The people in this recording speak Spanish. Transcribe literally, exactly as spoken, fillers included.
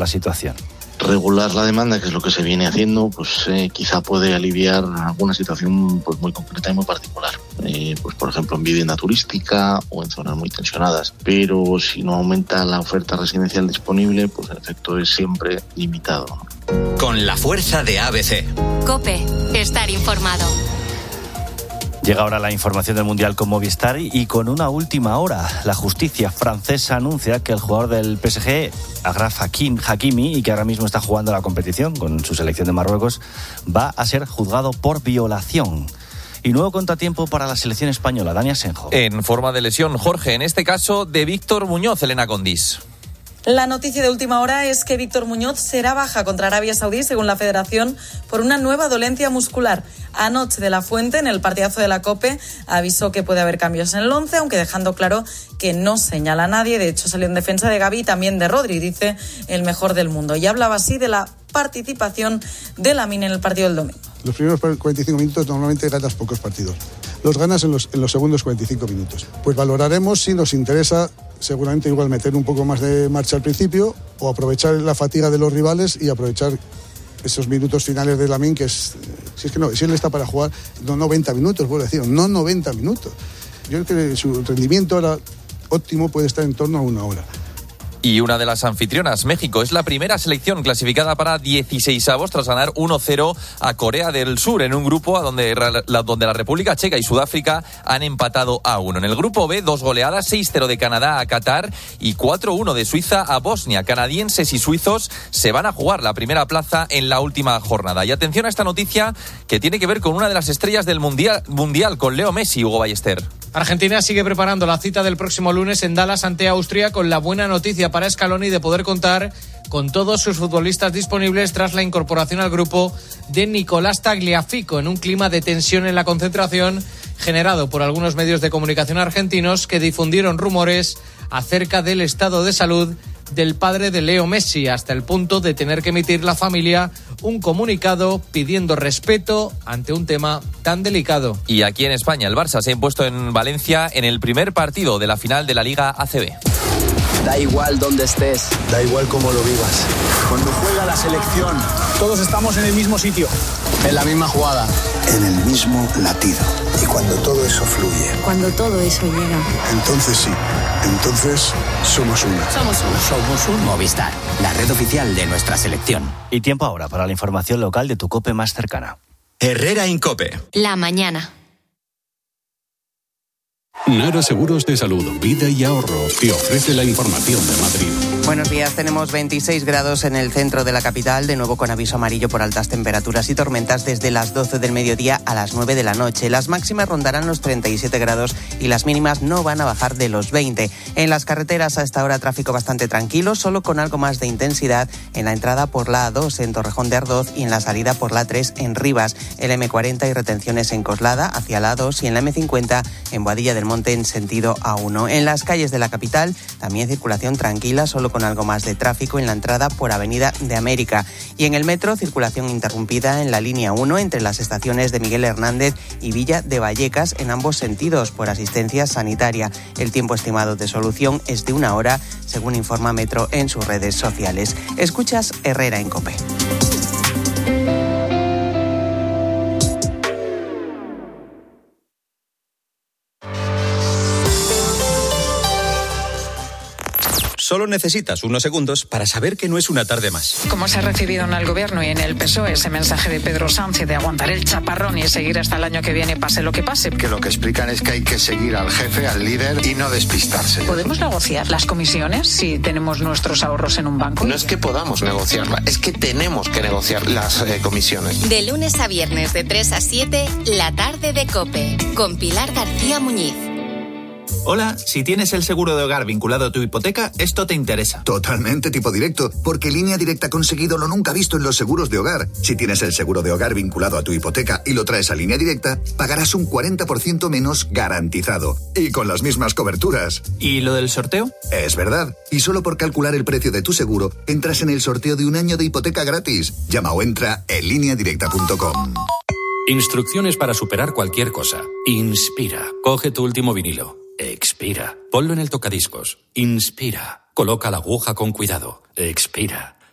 la situación. Regular la demanda, que es lo que se viene haciendo, pues eh, quizá puede aliviar alguna situación pues muy concreta y muy particular. Eh, pues por ejemplo en vivienda turística o en zonas muy tensionadas. Pero si no aumenta la oferta residencial disponible, pues el efecto es siempre limitado. Con la fuerza de A B C. COPE. Estar informado. Llega ahora la información del Mundial con Movistar y con una última hora. La justicia francesa anuncia que el jugador del P S G, Achraf Hakimi, y que ahora mismo está jugando la competición con su selección de Marruecos, va a ser juzgado por violación. Y nuevo contratiempo para la selección española, Dani Asenjo. En forma de lesión, Jorge, en este caso de Víctor Muñoz, Elena Condis. La noticia de última hora es que Víctor Muñoz será baja contra Arabia Saudí, según la Federación, por una nueva dolencia muscular. Anoche De La Fuente, en el partidazo de la COPE, avisó que puede haber cambios en el once, aunque dejando claro que no señala a nadie. De hecho, salió en defensa de Gavi y también de Rodri, dice el mejor del mundo. Y hablaba así de la participación de Lamine en el partido del domingo. Los primeros cuarenta y cinco minutos normalmente ganas pocos partidos. Los ganas en los, en los segundos cuarenta y cinco minutos. Pues valoraremos si nos interesa seguramente igual meter un poco más de marcha al principio o aprovechar la fatiga de los rivales y aprovechar esos minutos finales de Lamine, que es, si es que no, si él está para jugar no noventa minutos, vuelvo a decir, no noventa minutos. Yo creo que su rendimiento ahora óptimo puede estar en torno a una hora. Y una de las anfitrionas, México, es la primera selección clasificada para dieciseisavos tras ganar uno cero a Corea del Sur en un grupo a donde, la, donde la República Checa y Sudáfrica han empatado a uno. En el grupo B, dos goleadas, seis cero de Canadá a Qatar y cuatro uno de Suiza a Bosnia. Canadienses y suizos se van a jugar la primera plaza en la última jornada. Y atención a esta noticia que tiene que ver con una de las estrellas del mundial, mundial con Leo Messi, Hugo Ballester. Argentina sigue preparando la cita del próximo lunes en Dallas ante Austria, con la buena noticia para Scaloni de poder contar con todos sus futbolistas disponibles tras la incorporación al grupo de Nicolás Tagliafico, en un clima de tensión en la concentración generado por algunos medios de comunicación argentinos que difundieron rumores acerca del estado de salud del padre de Leo Messi, hasta el punto de tener que emitir la familia un comunicado pidiendo respeto ante un tema tan delicado. Y aquí en España, el Barça se ha impuesto en Valencia en el primer partido de la final de la Liga A C B. Da igual dónde estés, da igual cómo lo vivas. Cuando juega la selección, todos estamos en el mismo sitio, en la misma jugada, en el mismo latido. Y cuando todo eso fluye, cuando todo eso llega, entonces sí, entonces somos uno. Somos uno. Somos un Movistar, la red oficial de nuestra selección. Y tiempo ahora para la información local de tu COPE más cercana. Herrera Incope. La mañana. Nara Seguros de Salud, Vida y Ahorro te ofrece la información de Madrid. Buenos días, tenemos veintiséis grados en el centro de la capital, de nuevo con aviso amarillo por altas temperaturas y tormentas desde las doce del mediodía a las nueve de la noche. Las máximas rondarán los treinta y siete grados y las mínimas no van a bajar de los veinte. En las carreteras a esta hora tráfico bastante tranquilo, solo con algo más de intensidad en la entrada por la A dos en Torrejón de Ardoz y en la salida por la A tres en Rivas. El eme cuarenta y retenciones en Coslada hacia la A dos y en la eme cincuenta en Boadilla del Monte en sentido A uno. En las calles de la capital también circulación tranquila, solo con algo más de tráfico en la entrada por Avenida de América. Y en el metro, circulación interrumpida en la línea uno entre las estaciones de Miguel Hernández y Villa de Vallecas en ambos sentidos por asistencia sanitaria. El tiempo estimado de solución es de una hora, según informa Metro en sus redes sociales. Escuchas Herrera en COPE. Solo necesitas unos segundos para saber que no es una tarde más. Como se ha recibido en el Gobierno y en el P S O E ese mensaje de Pedro Sánchez de aguantar el chaparrón y seguir hasta el año que viene, pase lo que pase. Que lo que explican es que hay que seguir al jefe, al líder y no despistarse. ¿Podemos negociar las comisiones si tenemos nuestros ahorros en un banco? No es que podamos negociarla, es que tenemos que negociar las eh, comisiones. De lunes a viernes de tres a siete, la tarde de COPE, con Pilar García Muñiz. Hola, si tienes el seguro de hogar vinculado a tu hipoteca, esto te interesa. Totalmente tipo directo, porque Línea Directa ha conseguido lo nunca visto en los seguros de hogar. Si tienes el seguro de hogar vinculado a tu hipoteca y lo traes a Línea Directa, pagarás un cuarenta por ciento menos garantizado. Y con las mismas coberturas. ¿Y lo del sorteo? Es verdad. Y solo por calcular el precio de tu seguro, entras en el sorteo de un año de hipoteca gratis. Llama o entra en línea directa punto com. Instrucciones para superar cualquier cosa. Inspira. Coge tu último vinilo. Expira. Ponlo en el tocadiscos. Inspira. Coloca la aguja con cuidado. Expira.